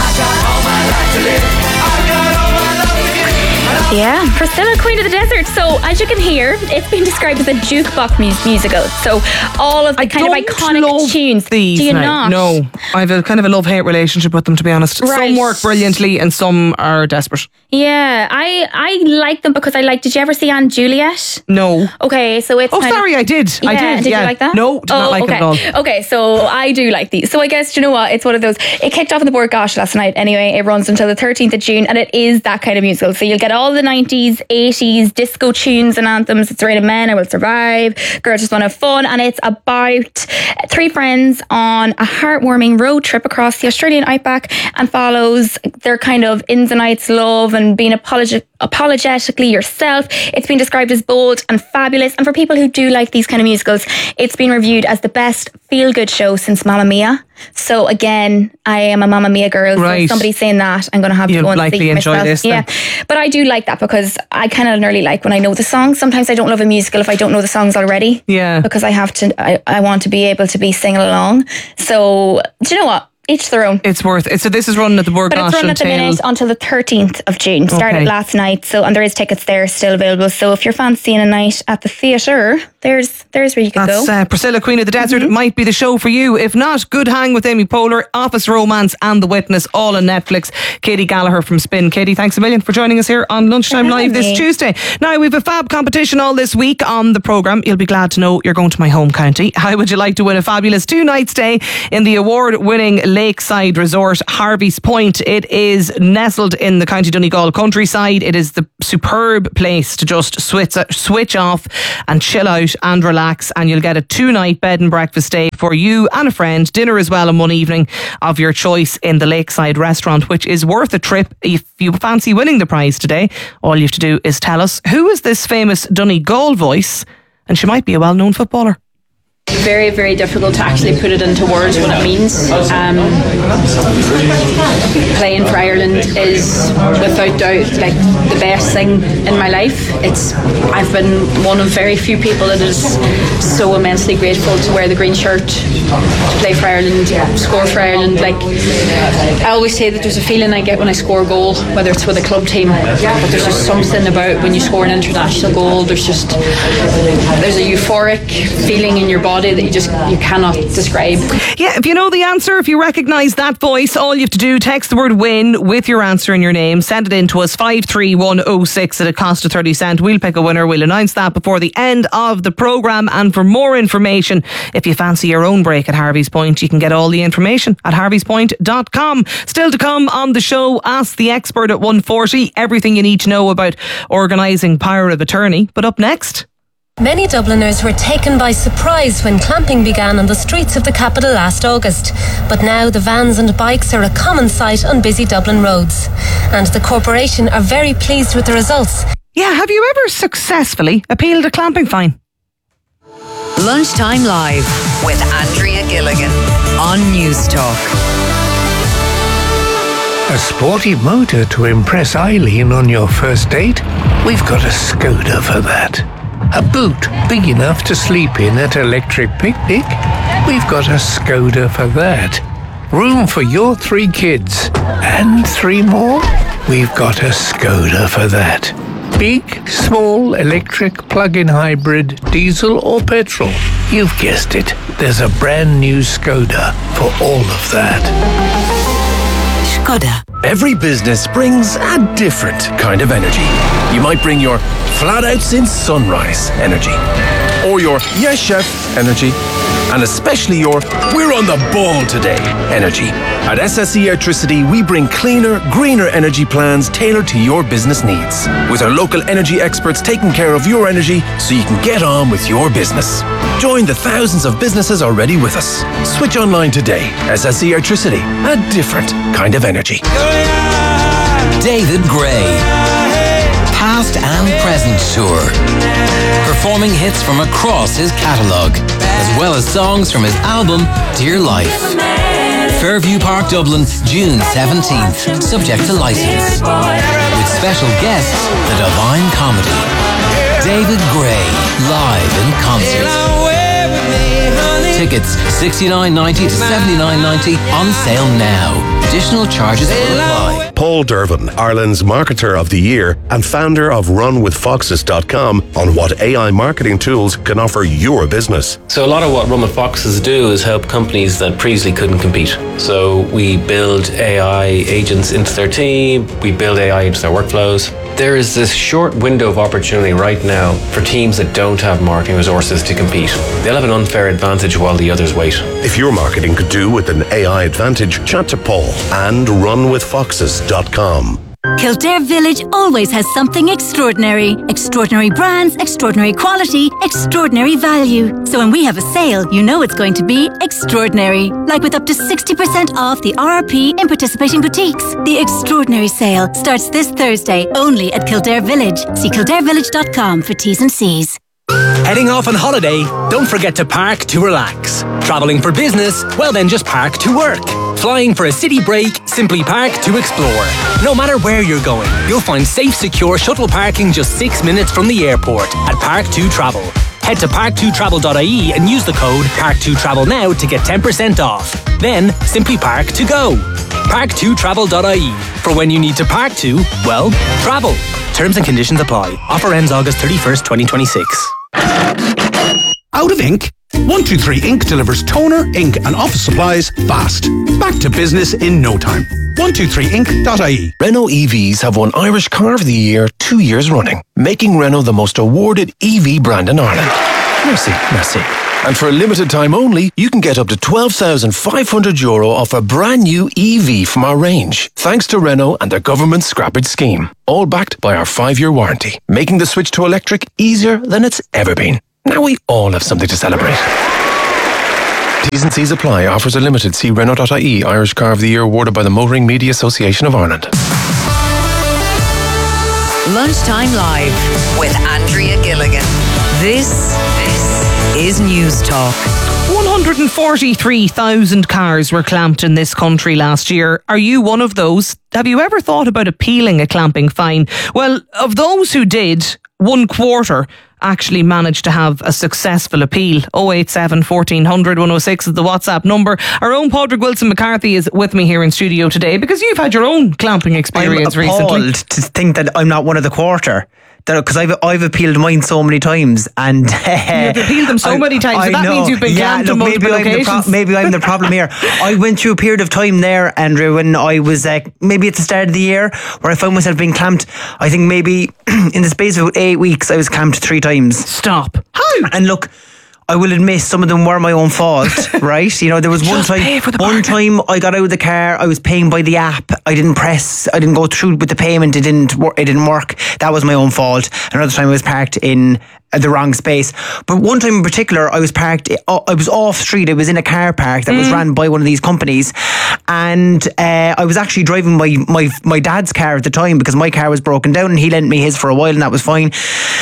Yeah, Priscilla, Queen of the Desert. So, as you can hear, it's been described as a jukebox mus- musical. So, all of the kind of iconic tunes. these Do you now. not? No, I have a kind of a love-hate relationship with them, to be honest. Right. Some work brilliantly and some are desperate. Yeah, I I like them because I like. Did you ever see Anne Juliet? No. Okay, so it's. Oh, kind sorry, of, I did. I Yeah, did, Did yeah. you like that? No, did not Oh, like it okay. at all. Okay, so I do like these. So I guess, you know what? It's one of those. It kicked off in the Board Gosh last night. Anyway, it runs until the thirteenth of June, and it is that kind of musical. So you'll get all the nineties, eighties disco tunes and anthems. It's Rated Men, I Will Survive, Girls Just Want to Have Fun, and it's about three friends on a heartwarming road trip across the Australian outback, and follows their kind of ins and outs, love, and being apologetic. apologetically yourself. It's been described as bold and fabulous, and for people who do like these kind of musicals, it's been reviewed as the best feel-good show since Mamma Mia. So again, I am a Mamma Mia girl. Right. So if somebody's saying that, I'm going to have You'll to go and likely see enjoy myself. this then. Yeah, but I do like that because I kind of nearly like when I know the songs. Sometimes I don't love a musical if I don't know the songs already. Yeah. Because I have to, I, I want to be able to be singing along. So do you know what? Each their own. It's worth it. So this is running at the Burgh But it's running at the minute until the thirteenth of June. Started Okay. last night, so and there is tickets there still available. So if you're fancying a night at the theatre, there's there's where you could That's go. uh, Priscilla, Queen of the Desert. It might be the show for you. If not, Good Hang with Amy Poehler, Office Romance and The Witness, all on Netflix. Katie Gallagher from Spin. Katie, thanks a million for joining us here on Lunchtime Live this me. Tuesday. Now, we have a fab competition all this week on the programme. You'll be glad to know you're going to my home county. How would you like to win a fabulous two-night stay in the award-winning Lakeside Resort, Harvey's Point? It is nestled in the County Donegal countryside. It is the superb place to just switch, switch off and chill out and relax, and you'll get a two-night bed and breakfast stay for you and a friend, dinner as well, and one evening of your choice in the Lakeside restaurant, which is worth a trip. If you fancy winning the prize today, all you have to do is tell us, who is this famous Donegal voice? And she might be a well-known footballer. Very, very difficult to actually put it into words what it means. Um, playing for Ireland is without doubt like the best thing in my life. It's I've been one of very few people that is so immensely grateful to wear the green shirt, to play for Ireland, score for Ireland. Like I always say that there's a feeling I get when I score a goal, whether it's with a club team, but there's just something about when you score an international goal. There's just there's a euphoric feeling in your body that you just you cannot describe. Yeah, if you know the answer, if you recognise that voice, all you have to do, text the word win with your answer in your name, send it in to us, five three one oh six at a cost of thirty cent. We'll pick a winner. We'll announce that before the end of the programme. And for more information, if you fancy your own break at Harvey's Point, you can get all the information at harveys point dot com. Still to come on the show, Ask the Expert at one forty. Everything you need to know about organising power of attorney. But up next... Many Dubliners were taken by surprise when clamping began on the streets of the capital last August. But now the vans and bikes are a common sight on busy Dublin roads. And the corporation are very pleased with the results. Yeah, have you ever successfully appealed a clamping fine? Lunchtime Live with Andrea Gilligan on News Talk. A sporty motor to impress Eileen on your first date? We've got a Skoda for that. A boot big enough to sleep in at Electric Picnic? We've got a Skoda for that. Room for your three kids and three more? We've got a Skoda for that. Big, small, electric, plug-in hybrid, diesel or petrol? You've guessed it. There's a brand new Skoda for all of that. Skoda. Every business brings a different kind of energy. You might bring your flat out since sunrise energy, or your yes chef energy, and especially your we're on the ball today energy. At S S E Electricity, we bring cleaner, greener energy plans tailored to your business needs, with our local energy experts taking care of your energy so you can get on with your business. Join the thousands of businesses already with us. Switch online today. S S E Electricity, a different kind of energy. David Gray, past and present tour, performing hits from across his catalogue, as well as songs from his album Dear Life. Fairview Park, Dublin, June seventeenth, subject to licence. With special guests, The Divine Comedy. David Gray, live in concert. Tickets sixty-nine ninety to seventy-nine ninety, on sale now. Additional charges will apply. Paul Dervin, Ireland's Marketer of the Year and founder of run with foxes dot com, on what A I marketing tools can offer your business. So a lot of what Run with Foxes do is help companies that previously couldn't compete. So we build A I agents into their team, we build A I into their workflows. There is this short window of opportunity right now for teams that don't have marketing resources to compete. They'll have an unfair advantage while the others wait. If your marketing could do with an A I advantage, chat to Paul and run with foxes dot com. Kildare Village always has something extraordinary. Extraordinary brands, extraordinary quality, extraordinary value. So when we have a sale, you know it's going to be extraordinary. Like with up to sixty percent off the R R P in participating boutiques. The extraordinary sale starts this Thursday only at Kildare Village. See kildare village dot com for T's and C's. Heading off on holiday? Don't forget to park to relax. Travelling for business? Well then just park to work. Flying for a city break? Simply park to explore. No matter where you're going, you'll find safe, secure shuttle parking just six minutes from the airport at Park two Travel. Head to park two travel dot I E and use the code park two travel now to get ten percent off. Then simply park to go. park two travel dot I E. For when you need to park to, well, travel. Terms and conditions apply. Offer ends August thirty-first, twenty twenty-six. Out of ink? one two three Ink delivers toner, ink and office supplies fast. Back to business in no time. one two three ink dot I E. Renault E Vs have won Irish Car of the Year two years running, making Renault the most awarded E V brand in Ireland. Merci, merci. And for a limited time only, you can get up to twelve thousand five hundred euro off a brand new E V from our range, thanks to Renault and their government scrappage scheme. All backed by our five-year warranty, making the switch to electric easier than it's ever been. Now we all have something to celebrate. T's and C's apply. Offers are limited. See Renault dot I E. Irish Car of the Year awarded by the Motoring Media Association of Ireland. Lunchtime Live with Andrea Gilligan. This, this is News Talk. one hundred forty-three thousand cars were clamped in this country last year. Are you one of those? Have you ever thought about appealing a clamping fine? Well, of those who did, one quarter actually managed to have a successful appeal. oh eight seven, fourteen hundred, one oh six is the WhatsApp number. Our own Padraig Wilson McCarthy is with me here in studio today because you've had your own clamping experience I'm recently. appalled to think that I'm not one of the quarter. Because I've I've appealed mine so many times, and uh, you've appealed them so I, many times. So that know. means you've been yeah, clamped on multiple maybe I'm occasions. the pro- maybe I'm the problem here. I went through a period of time there, Andrew, when I was uh, maybe at the start of the year, where I found myself being clamped. I think maybe in the space of about eight weeks, I was clamped three times. Stop. How? And look, I will admit some of them were my own fault, right? You know, there was one Just time, pay for the one time I got out of the car, I was paying by the app. I didn't press, I didn't go through with the payment. It didn't work. It didn't work. That was my own fault. Another time I was parked in the wrong space. But one time in particular, I was parked, I was off street. I was in a car park that mm. was ran by one of these companies. And uh, I was actually driving my, my, my dad's car at the time because my car was broken down and he lent me his for a while and that was fine.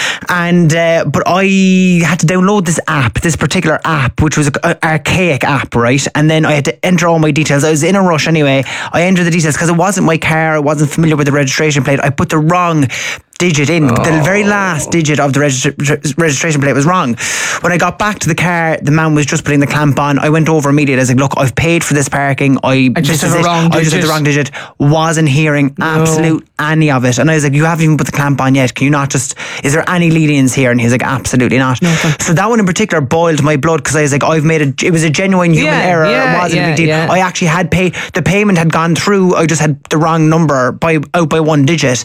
And, uh, but I had to download this app, this particular app, which was an archaic app, right? And then I had to enter all my details. I was in a rush anyway. I entered the details because it wasn't my car. I wasn't familiar with the registration plate. I put the wrong digit in. Oh. The very last digit of the registr- registration plate was wrong. When I got back to the car, the man was just putting the clamp on. I went over immediately. I was like, look, I've paid for this parking. I, I just this had is the wrong it. digit. I just had the wrong digit. Wasn't hearing no. absolute any of it. And I was like, you haven't even put the clamp on yet. Can you not just, is there any lenience here? And he's like, absolutely not. No, so that one in particular boiled my blood because I was like, I've made a, it was a genuine human yeah, error. Yeah, it wasn't yeah, a big deal. yeah. I actually had paid, the payment had gone through. I just had the wrong number by out by one digit.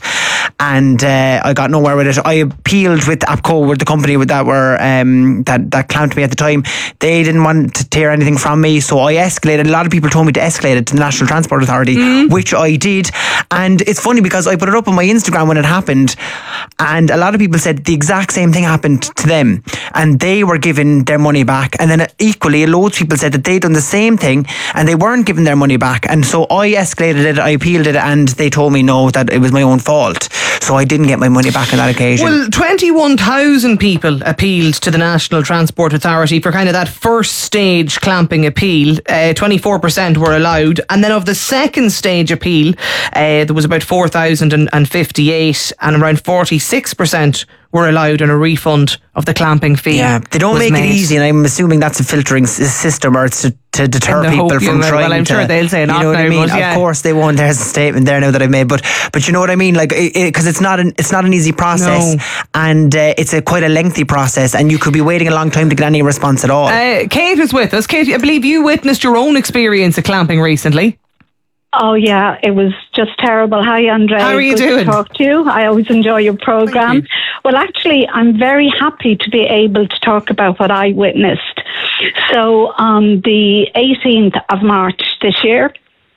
And uh, I got nowhere with it. I appealed with APCO, with the company with that were um, that that clamped me at the time. They didn't want to tear anything from me, so I escalated. A lot of people told me to escalate it to the National Transport Authority, mm. which I did. And it's funny because I put it up on my Instagram when it happened, and a lot of people said the exact same thing happened to them, and they were given their money back. And then equally, loads of people said that they'd done the same thing and they weren't given their money back. And so I escalated it, I appealed it, and they told me no, that it was my own fault. So I didn't get my money back on that occasion. Well, twenty-one thousand people appealed to the National Transport Authority for kind of that first stage clamping appeal. Uh, twenty-four percent were allowed. And then of the second stage appeal, uh, there was about four thousand fifty-eight, and around forty-six percent were allowed on a refund of the clamping fee. Yeah, they don't make made. it easy, and I'm assuming that's a filtering system, or it's to, to deter people from trying. Well, I'm to, sure they'll say not. You know what now, I mean? But, yeah. Of course they won't. There's a statement there now that I've made, but but you know what I mean? Like, because it, it, it's not an it's not an easy process, no. and uh, it's a quite a lengthy process, and you could be waiting a long time to get any response at all. Uh, Kate is with us. Kate, I believe you witnessed your own experience of clamping recently. Oh yeah, it was just terrible. Hi, Andrea. How are you Good doing? To talk to you. I always enjoy your program. You. Well, actually, I'm very happy to be able to talk about what I witnessed. So, on the eighteenth of March this year,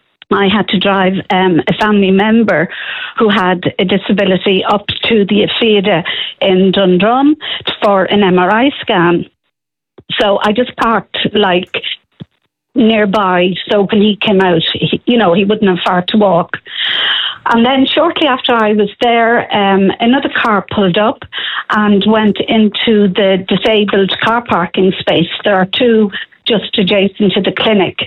I had to drive um, a family member who had a disability up to the Afida in Dundrum for an M R I scan. So I just parked like nearby, so when he came out, he, you know, he wouldn't have far to walk. And then shortly after I was there, um, another car pulled up and went into the disabled car parking space. There are two just adjacent to the clinic.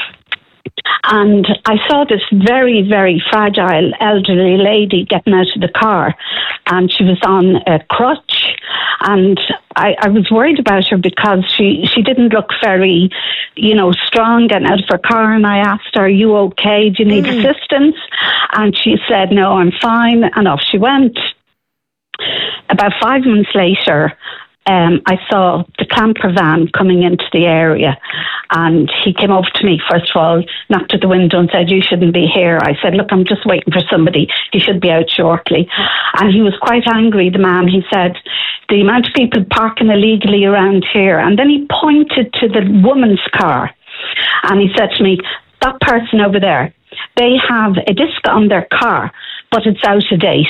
And I saw this very, very fragile elderly lady getting out of the car, and she was on a crutch. And I, I was worried about her because she, she didn't look very, you know, strong getting out of her car. And I asked her, "Are you okay? Do you need mm. assistance?" And she said, "No, I'm fine." And off she went. About five months later, Um, I saw the camper van coming into the area, and he came over to me, first of all, knocked at the window and said, "You shouldn't be here." I said, "Look, I'm just waiting for somebody. He should be out shortly." And he was quite angry, the man. He said, "The amount of people parking illegally around here." And then he pointed to the woman's car, and he said to me, "That person over there, they have a disc on their car, but it's out of date."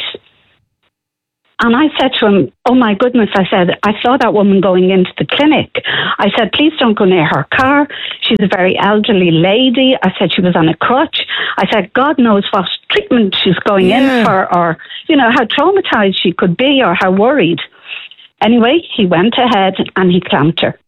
And I said to him, "Oh my goodness," I said, "I saw that woman going into the clinic." I said, "Please don't go near her car. She's a very elderly lady." I said, "She was on a crutch." I said, "God knows what treatment she's going yeah. in for, or, you know, how traumatized she could be, or how worried." Anyway, he went ahead and he clamped her.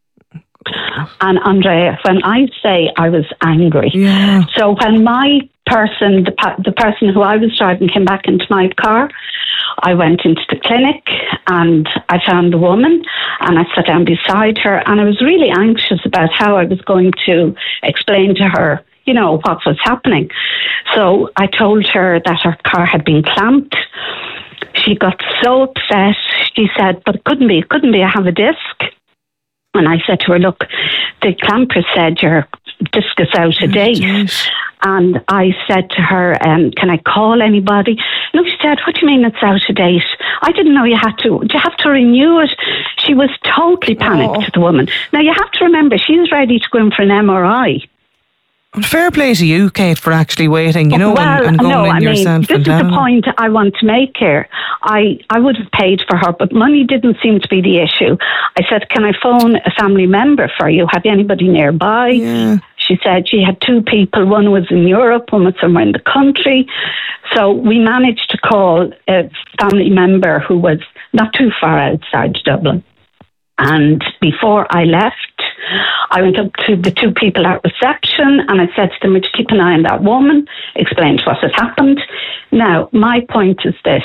And Andrea, when I say I was angry, yeah. so when my person, the, the person who I was driving came back into my car, I went into the clinic and I found the woman and I sat down beside her, and I was really anxious about how I was going to explain to her, you know, what was happening. So I told her that her car had been clamped. She got so upset. She said, "But it couldn't be, it couldn't be, I have a disc." And I said to her, "Look, the clamper said your disc is out of date." And I said to her, um, "Can I call anybody?" No, she said, "What do you mean it's out of date? I didn't know you had to. Do you have to renew it?" She was totally panicked, oh. the woman. Now, you have to remember, she's ready to go in for an M R I. Well, fair play to you, Kate, for actually waiting, you know, well, and, and going no, in I mean, yourself. This is the point I want to make here. I, I would have paid for her, but money didn't seem to be the issue. I said, "Can I phone a family member for you? Have you anybody nearby?" Yeah. She said she had two people. One was in Europe, one was somewhere in the country. So we managed to call a family member who was not too far outside Dublin. And before I left, I went up to the two people at reception and I said to them, "Would you keep an eye on that woman?" Explained what had happened. Now, my point is this.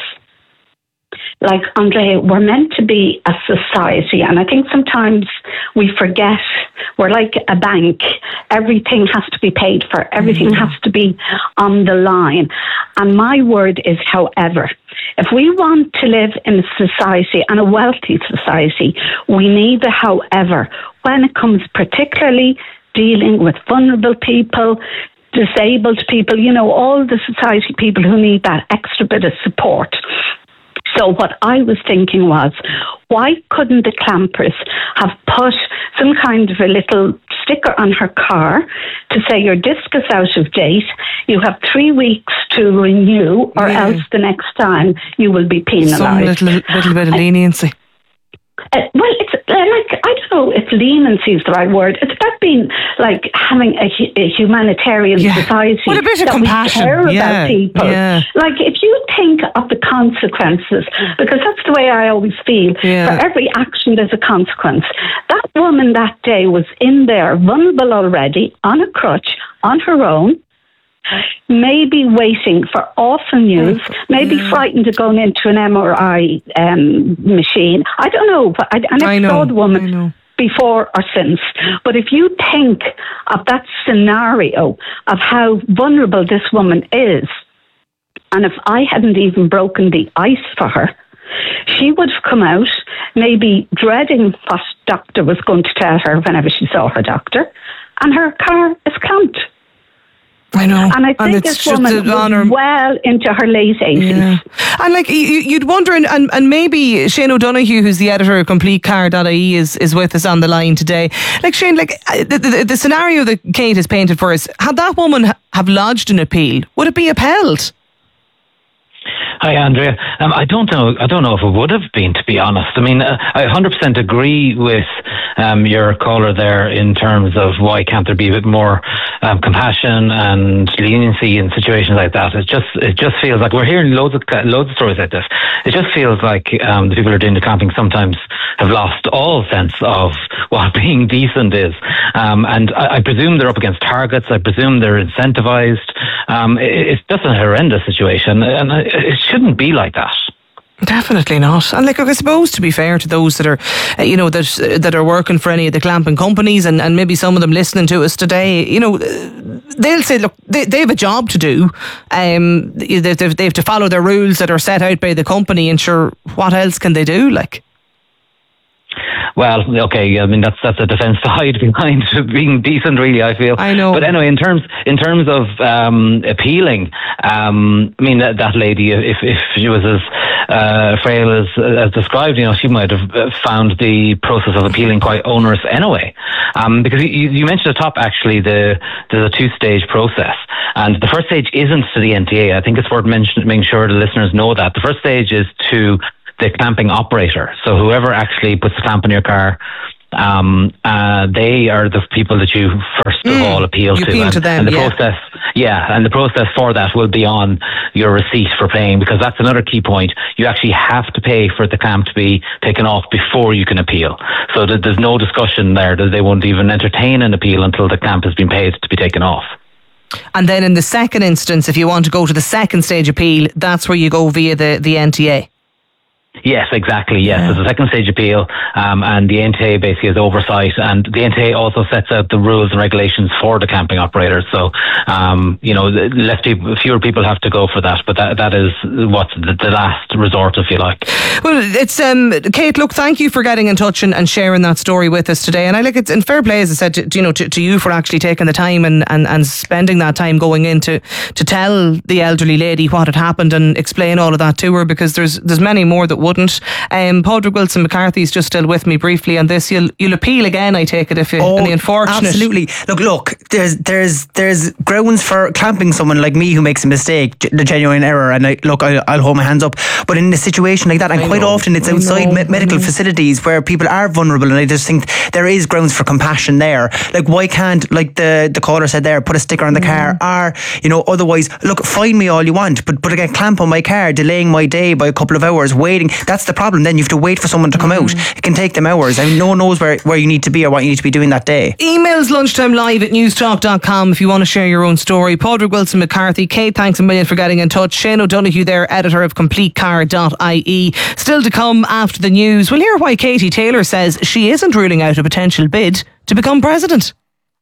Like, Andrea, we're meant to be a society, and I think sometimes we forget we're like a bank. Everything has to be paid for. Everything mm-hmm. has to be on the line. And my word is, however, if we want to live in a society, and a wealthy society, we need the however when it comes particularly dealing with vulnerable people, disabled people, you know, all the society people who need that extra bit of support. So what I was thinking was, why couldn't the clampers have put some kind of a little sticker on her car to say your disc is out of date, you have three weeks to renew, or yeah. else the next time you will be penalised. Some little, little bit of leniency. Uh, well, it's uh, like, I don't know if leniency is the right word. It's about being like having a, a humanitarian yeah. society. Well, a bit of that compassion. We care yeah. about people. Yeah. Like, if you think of the consequences, because that's the way I always feel. Yeah. For every action, there's a consequence. That woman that day was in there, vulnerable already, on a crutch, on her own. Maybe waiting for awful news, maybe yeah. frightened of going into an M R I um, machine. I don't know. I, I never I know, saw the woman before or since. But if you think of that scenario of how vulnerable this woman is, and if I hadn't even broken the ice for her, she would have come out maybe dreading what doctor was going to tell her whenever she saw her doctor, and her car is clamped. I know. And I think and this woman was well into her late eighties. Yeah. And like, you, you'd wonder, and, and maybe Shane O'Donoghue, who's the editor of complete car dot I E, is, is with us on the line today. Like, Shane, like the, the, the scenario that Kate has painted for us, had that woman have lodged an appeal, would it be upheld? Hi, Andrea. Um, I don't know. I don't know if it would have been, to be honest. I mean, uh, I one hundred percent agree with um, your caller there in terms of why can't there be a bit more um, compassion and leniency in situations like that. It just it just feels like we're hearing loads of loads of stories like this. It just feels like um, the people who are doing the camping sometimes have lost all sense of what being decent is. Um, and I, I presume they're up against targets. I presume they're incentivized. Um, it, it's just a horrendous situation, and it shouldn't be like that. Definitely not. And like, I suppose, to be fair to those that are, uh, you know, that uh, that are working for any of the clamping companies, and, and maybe some of them listening to us today, you know, they'll say, look, they, they have a job to do. Um, they, they, they have to follow the rules that are set out by the company, and sure, what else can they do? Like, well, okay, I mean that's that's a defence to hide behind being decent, really, I feel. I know. But anyway, in terms in terms of um, appealing, um, I mean that, that lady, if if she was as uh, frail as as described, you know, she might have found the process of appealing quite onerous anyway. Um, because you, you mentioned at the top, actually, the there's a two-stage process, and the first stage isn't to the N T A. I think it's worth mentioning, making sure the listeners know that the first stage is to the clamping operator. So whoever actually puts the clamp on your car, um, uh, they are the people that you first mm, of all appeal you to. appeal and, to them, and the yeah. process, yeah, and the process for that will be on your receipt for paying, because that's another key point. You actually have to pay for the clamp to be taken off before you can appeal. So that there's no discussion there that they won't even entertain an appeal until the clamp has been paid to be taken off. And then in the second instance, if you want to go to the second stage appeal, that's where you go via the, the N T A. Yes, exactly. Yes, yeah. There's a second stage appeal, um, and the N T A basically has oversight, and the N T A also sets out the rules and regulations for the camping operators. So, um, you know, less people, fewer people have to go for that, but that that is what's the, the last resort, if you like. Well, it's um, Kate. Look, thank you for getting in touch and, and sharing that story with us today. And I like it's in fair play, as I said, to, you know, to, to you for actually taking the time and, and, and spending that time going in to, to tell the elderly lady what had happened and explain all of that to her, because there's there's many more that wouldn't. Um, Padraig Wilson McCarthy's just still with me briefly on this. You'll you'll appeal again, I take it, if you oh, in the unfortunate. Absolutely. Look, look. There's there's there's grounds for clamping someone like me who makes a mistake, the genuine error, and I look, I, I'll hold my hands up. But in a situation like that, and I quite know, often it's I outside know, me- medical facilities where people are vulnerable, and I just think there is grounds for compassion there. Like, why can't, like the the caller said there, put a sticker on the mm. car, or you know, otherwise, look, fine me all you want, but put a clamp on my car, delaying my day by a couple of hours, waiting. That's the problem. Then you have to wait for someone to come mm. out. It can take them hours. I mean, no one knows where, where you need to be or what you need to be doing that day. Emails lunchtime live at newstalk dot com if you want to share your own story. Padraig Wilson McCarthy, Kate, thanks a million for getting in touch. Shane O'Donoghue there, editor of complete car dot I E. Still to come after the news, we'll hear why Katie Taylor says she isn't ruling out a potential bid to become president.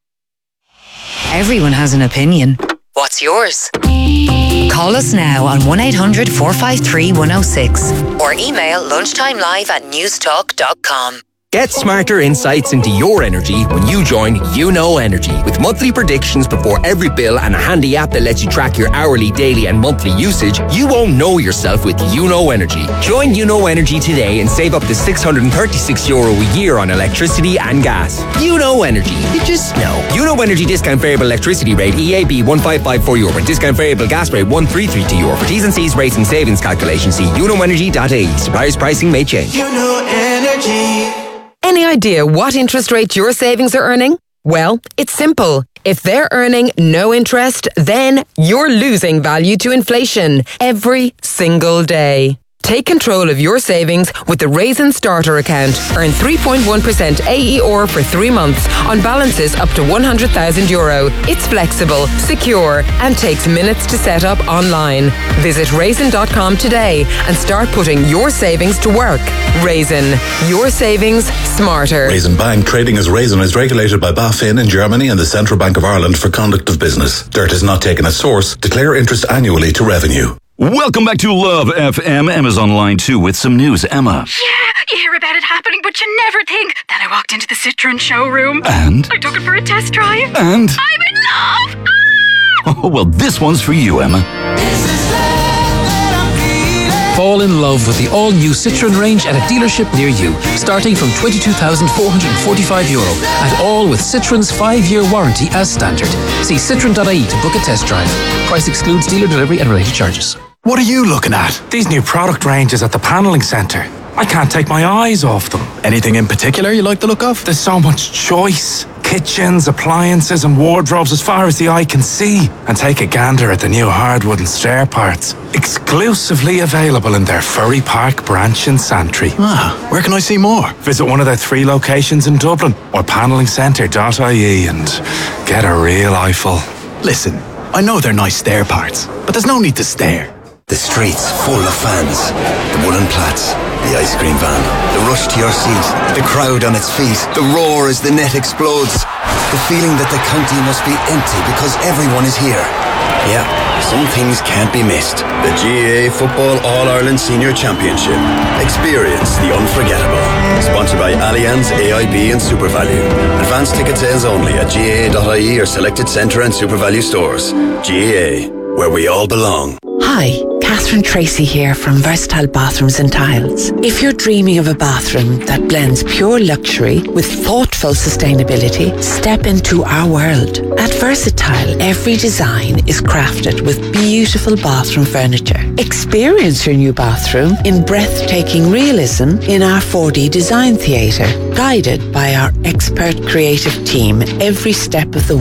Everyone has an opinion. What's yours? Call us now on one eight hundred four five three one oh six or email lunchtimelive at newstalk dot com. Get smarter insights into your energy when you join You Know Energy. With monthly predictions before every bill and a handy app that lets you track your hourly, daily and monthly usage, you won't know yourself with You Know Energy. Join You Know Energy today and save up to six hundred thirty-six euro a year on electricity and gas. You Know Energy. You just know. You Know Energy discount variable electricity rate E A B one five five four euro and discount variable gas rate one three three two euro. For T's and C's rates and savings calculations, see you know energy dot I E. Suppliers pricing may change. You Know Energy. Any idea what interest rate your savings are earning? Well, it's simple. If they're earning no interest, then you're losing value to inflation every single day. Take control of your savings with the Raisin Starter account. Earn three point one percent A E R for three months on balances up to one hundred thousand euro. It's flexible, secure, and takes minutes to set up online. Visit raisin dot com today and start putting your savings to work. Raisin, your savings smarter. Raisin Bank, trading as Raisin, is regulated by BaFin in Germany and the Central Bank of Ireland for conduct of business. Dirt is not taken at source. Declare interest annually to revenue. Welcome back to Love F M. Emma's on line two with some news. Emma. Yeah, you hear about it happening, but you never think. Then I walked into the Citroen showroom. And? I took it for a test drive. And? I'm in love! Ah! Oh, well, this one's for you, Emma. Fall in love with the all-new Citroen range at a dealership near you, starting from twenty-two thousand four hundred forty-five euro, and all with Citroen's five-year warranty as standard. See citroen dot I E to book a test drive. Price excludes dealer delivery and related charges. What are you looking at? These new product ranges at the Panelling Centre. I can't take my eyes off them. Anything in particular you like the look of? There's so much choice. Kitchens, appliances and wardrobes as far as the eye can see. And take a gander at the new hardwood and stair parts. Exclusively available in their Furry Park branch in Santry. Ah, where can I see more? Visit one of their three locations in Dublin or panelling centre dot I E and get a real eyeful. Listen, I know they're nice stair parts, but there's no need to stare. The streets full of fans. The woolen plats. The ice cream van. The rush to your seat. The crowd on its feet. The roar as the net explodes. The feeling that the county must be empty because everyone is here. Yeah, some things can't be missed. The G A A Football All-Ireland Senior Championship. Experience the unforgettable. Sponsored by Allianz, A I B and SuperValu. Advanced ticket sales only at G A A dot I E or selected Centre and SuperValu stores. G A A, where we all belong. Hi, Catherine Tracy here from Versatile Bathrooms and Tiles. If you're dreaming of a bathroom that blends pure luxury with thoughtful sustainability, step into our world. At Versatile, every design is crafted with beautiful bathroom furniture. Experience your new bathroom in breathtaking realism in our four D design theatre, guided by our expert creative team every step of the way.